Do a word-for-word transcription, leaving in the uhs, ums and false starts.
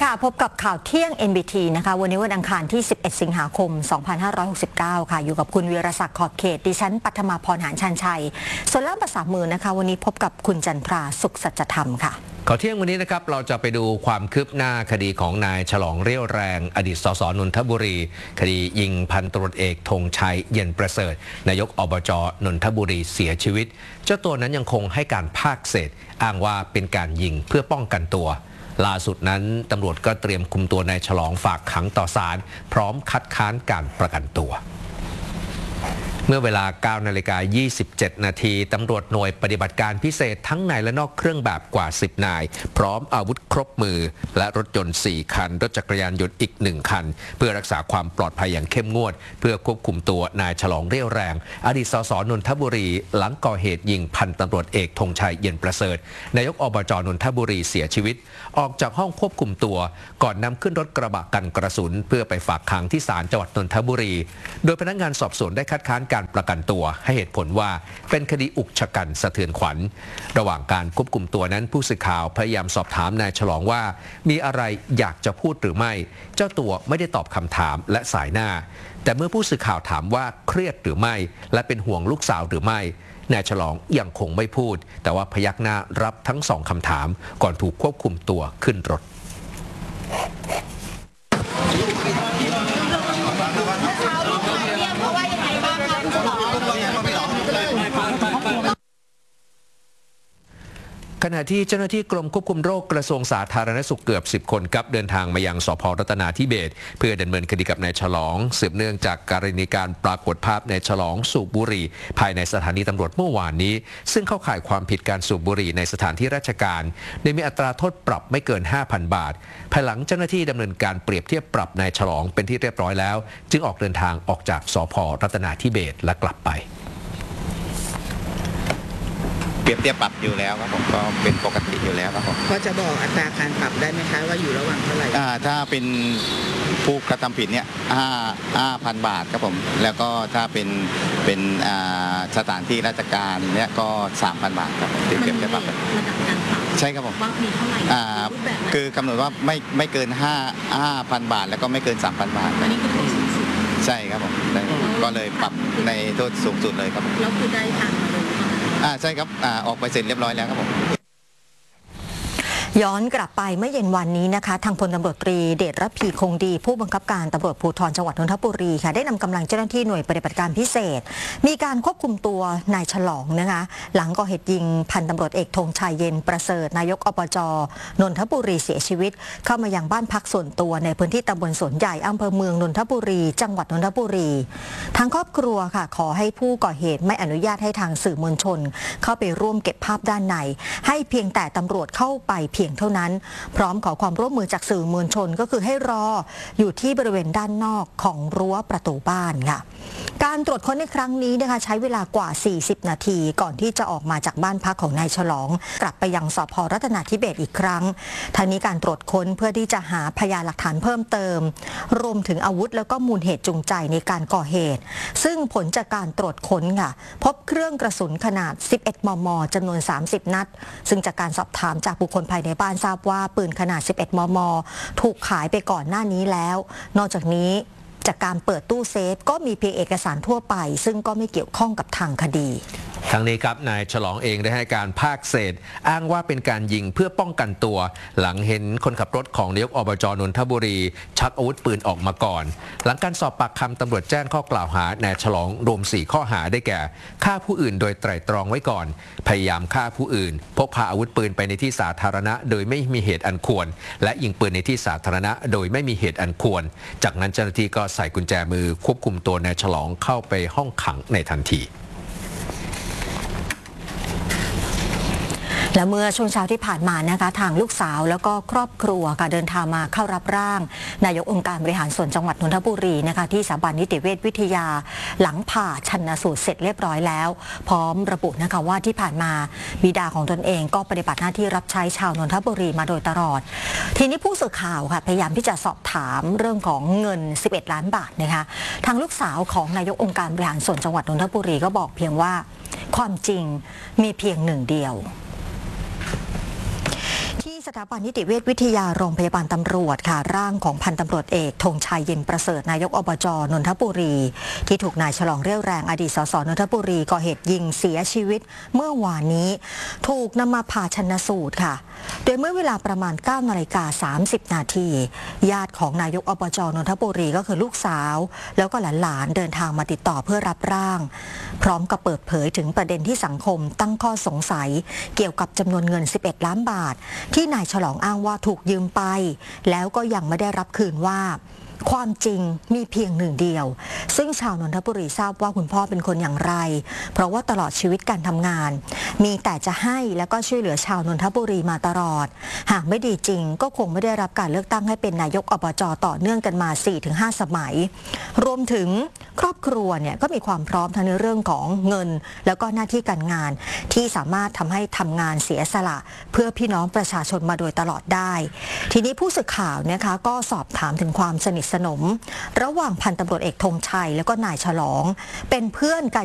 ค่ะพบกับข่าวเที่ยง เอ็น บี ที นะคะวันนี้วันอังคารที่สิบเอ็ดสิงหาคมสองพันห้าร้อยหกสิบเก้าค่ะอยู่กับคุณวีรศักดิ์ขอบเขตดิฉันปัทมาพรหานชันชัยส่วนล่ามภาษามือนะคะวันนี้พบกับคุณจันทราสุขสัจธรรมค่ะข่าวเที่ยงวันนี้นะครับเราจะไปดูความคืบหน้าคดีของนายฉลองเรี่ยวแรงอดีตสสนนทบุรีคดียิงพันตำรวจเอกธงชัยเย็นประเสริฐนายกอบจ.นนทบุรีเสียชีวิตเจ้าตัวนั้นยังคงให้การภาคเศษอ้างว่าเป็นการยิงเพื่อป้องกันตัวล่าสุดนั้นตำรวจก็เตรียมคุมตัวนายฉลองฝากขังต่อศาลพร้อมคัดค้านการประกันตัวเมื่อเวลา เก้านาฬิกายี่สิบเจ็ด นาทีตำรวจหน่วยปฏิบัติการพิเศษทั้งในและนอกเครื่องแบบกว่าสิบนายพร้อมอาวุธครบมือและรถยนต์สี่คันรถจักรยานยนต์อีกหนึ่งคันเพื่อรักษาความปลอดภัยอย่างเข้มงวดเพื่อควบคุมตัวนายฉลองเรี่ยวแรงอดีตสสนนทบุรีหลังก่อเหตุยิงพันตำรวจเอกธงชัยเย็นประเสริฐนายกอบจ.นนทบุรีเสียชีวิตออกจากห้องควบคุมตัวก่อนนำขึ้นรถกระบะกันกระสุนเพื่อไปฝากขังที่ศาลจังหวัดนนทบุรีโดยพนักงานสอบสวนได้คัดค้านการประกันตัวให้เหตุผลว่าเป็นคดีอุกชะกันสะเทือนขวัญระหว่างการควบคุมตัวนั้นผู้สื่อข่าวพยายามสอบถามนายฉลองว่ามีอะไรอยากจะพูดหรือไม่เจ้าตัวไม่ได้ตอบคำถามและสายหน้าแต่เมื่อผู้สื่อข่าวถามว่าเครียดหรือไม่และเป็นห่วงลูกสาวหรือไม่นายฉลองยังคงไม่พูดแต่ว่าพยักหน้ารับทั้งสองคำถามก่อนถูกควบคุมตัวขึ้นรถขณะที่เจ้าหน้าที่กรมควบคุมโรคกระทรวงสาธารณสุขเกือบสิบคนครับเดินทางมายังสภ.รัตนาธิเบศรเพื่อดำเนินคดีกับนายฉลองสืบเนื่องจากกรณีการปรากฏภาพนายฉลองสูบบุหรี่ภายในสถานีตำรวจเมื่อวานนี้ซึ่งเข้าข่ายความผิดการสูบบุหรี่ในสถานที่ราชการโดยมีอัตราโทษปรับไม่เกิน ห้าพัน บาทภายหลังเจ้าหน้าที่ดำเนินการเปรียบเทียบปรับนายฉลองเป็นที่เรียบร้อยแล้วจึงออกเดินทางออกจากสภ.รัตนาธิเบศรและกลับไปเปรียบเทียบปรับอยู่แล้วครับผมก็เป็นปกติอยู่แล้วครับผมพอจะบอกอัตราการปรับได้ไหมคะว่าอยู่ระหว่างเท่าไหร่ถ้าเป็นผู้กระทำผิดเนี่ยห้าห้าพันบาทครับผมแล้วก็ถ้าเป็นเป็นสถานที่ราชการเนี่ยก็สามพันบาทครับเปรียบเทียบปรับระดับการปรับใช่ครับผมว่ามีเท่าไหร่คือกำหนดว่าไม่ไม่เกินห้าห้าพันบาทแล้วก็ไม่เกินสามพันบาทอันนี้คือโทษสูงสุดใช่ครับผมก็เลยปรับในโทษสูงสุดเลยครับแล้วคือได้ทางมาเลยอ่าใช่ครับอ่าออกไปเสร็จเรียบร้อยแล้วครับผมย้อนกลับไปเมื่อเย็นวันนี้นะคะทางพลตำรวจตรีเดชระพีคงดีผู้บังคับการตำรวจภูธรจังหวัดนนทบุรีค่ะได้นำกำลังเจ้าหน้าที่หน่วยปฏิบัติการพิเศษมีการควบคุมตัวนายฉลองนะคะหลังก่อเหตุยิงพันตำรวจเอกธงชัยเย็นประเสริฐนายกอบจ.นนทบุรีเสียชีวิตเข้ามายังบ้านพักส่วนตัวในพื้นที่ตำบลสวนใหญ่อำเภอเมืองนนทบุรีจังหวัดนนทบุรีทางครอบครัวค่ะขอให้ผู้ก่อเหตุไม่อนุญาตให้ทางสื่อมวลชนเข้าไปร่วมเก็บภาพด้านในให้เพียงแต่ตำรวจเข้าไปเพียงเท่านั้นพร้อมขอความร่วมมือจากสื่อมวลชนก็คือให้รออยู่ที่บริเวณด้านนอกของรั้วประตูบ้านค่ะการตรวจค้นในครั้งนี้นะคะใช้เวลากว่าสี่สิบนาทีก่อนที่จะออกมาจากบ้านพักของนายฉลองกลับไปยังสภ.รัตนาธิเบศรอีกครั้งทางนี้การตรวจค้นเพื่อที่จะหาพยานหลักฐานเพิ่มเติมรวมถึงอาวุธแล้วก็มูลเหตุจูงใจในการก่อเหตุซึ่งผลจากการตรวจค้นค่ะพบเครื่องกระสุนขนาดสิบเอ็ดมม.จำนวนสามสิบนัดซึ่งจากการสอบถามจากบุคคลภายในบ้านทราบว่าปืนขนาดสิบเอ็ดมม.ถูกขายไปก่อนหน้านี้แล้วนอกจากนี้จากการเปิดตู้เซฟก็มีเพียงเอกสารทั่วไปซึ่งก็ไม่เกี่ยวข้องกับทางคดีทั้งนี้ครับนายฉลองเองได้ให้การภาคเศษอ้างว่าเป็นการยิงเพื่อป้องกันตัวหลังเห็นคนขับรถของนายกอบจ.นนทบุรีชักอาวุธปืนออกมาก่อนหลังการสอบปากคำตำรวจแจ้งข้อกล่าวหานายฉลองรวมสี่ข้อหาได้แก่ฆ่าผู้อื่นโดยไตร่ตรองไว้ก่อนพยายามฆ่าผู้อื่นพกพาอาวุธปืนไปในที่สาธารณะโดยไม่มีเหตุอันควรและยิงปืนในที่สาธารณะโดยไม่มีเหตุอันควรจากนั้นเจ้าหน้าที่ก็ใส่กุญแจมือควบคุมตัวนายฉลองเข้าไปห้องขังในทันทีและเมื่อช่วงเช้าที่ผ่านมานะคะทางลูกสาวแล้วก็ครอบครัวค่ะเดินทางมาเข้ารับร่างนายกองค์การบริหารส่วนจังหวัดนนทบุรีนะคะที่สถาบันนิติเวชวิทยาหลังผ่าชันสูตรเสร็จเรียบร้อยแล้วพร้อมระบุนะคะว่าที่ผ่านมาบิดาของตนเองก็ปฏิบัติหน้าที่รับใช้ชาวนนทบุรีมาโดยตลอดทีนี้ผู้สื่อข่าวค่ะพยายามที่จะสอบถามเรื่องของเงินสิบเอ็ดล้านบาทนะคะทางลูกสาวของนายกองค์การบริหารส่วนจังหวัดนนทบุรีก็บอกเพียงว่าความจริงมีเพียงหนึ่งเดียวที่สถาบันนิติเวชวิทยาโรงพยาบาลตำรวจค่ะร่างของพันตำรวจเอกธงชัยเย็นประเสริฐนายกอบจนนทบุรีที่ถูกนายฉลองเรี่ยวแรงอดีตสสนนทบุรีก่อเหตุยิงเสียชีวิตเมื่อวานนี้ถูกนำมาผ่าชันสูตรค่ะโดยเมื่อเวลาประมาณ เก้านาฬิกาสามสิบนาทีญาติของนายกอบจนนทบุรีก็คือลูกสาวแล้วก็หลานๆเดินทางมาติดต่อเพื่อรับร่างพร้อมกับเปิดเผยถึงประเด็นที่สังคมตั้งข้อสงสัยเกี่ยวกับจำนวนเงินสิบเอ็ดล้านบาทที่นายฉลองอ้างว่าถูกยืมไปแล้วก็ยังไม่ได้รับคืนว่าความจริงมีเพียงหนึ่งเดียวซึ่งชาวนนทบุรีทราบว่าคุณพ่อเป็นคนอย่างไรเพราะว่าตลอดชีวิตการทำงานมีแต่จะให้แล้วก็ช่วยเหลือชาวนนทบุรีมาตลอดหากไม่ดีจริงก็คงไม่ได้รับการเลือกตั้งให้เป็นนายกอบจต่อเนื่องกันมา สี่ถึงห้า สมัยรวมถึงครอบครัวเนี่ยก็มีความพร้อมทั้งในเรื่องของเงินแล้วก็หน้าที่การงานที่สามารถทำให้ทำงานเสียสละเพื่อพี่น้องประชาชนมาโดยตลอดได้ทีนี้ผู้สื่อข่าวนะคะก็สอบถามถึงความสนิทสนมระหว่างพันตำรวจเอกธงชัยแล้วก็นายฉลองเป็นเพื่อนกัน